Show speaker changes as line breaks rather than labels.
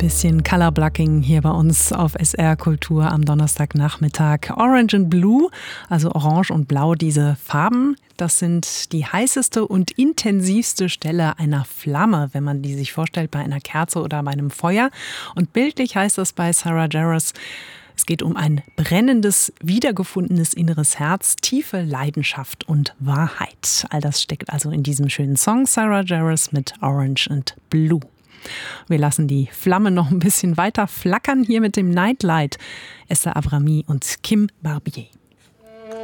Bisschen Color Blocking hier bei uns auf SR Kultur am Donnerstagnachmittag. Orange and Blue, also Orange und Blau, diese Farben, das sind die heißeste und intensivste Stelle einer Flamme, wenn man die sich vorstellt bei einer Kerze oder bei einem Feuer. Und bildlich heißt das bei Sarah Jarvis: Es geht um ein brennendes, wiedergefundenes inneres Herz, tiefe Leidenschaft und Wahrheit. All das steckt also in diesem schönen Song Sarah Jarvis mit Orange and Blue. Wir lassen die Flamme noch ein bisschen weiter flackern hier mit dem Nightlight. Esther Avrami und Kim Barbier.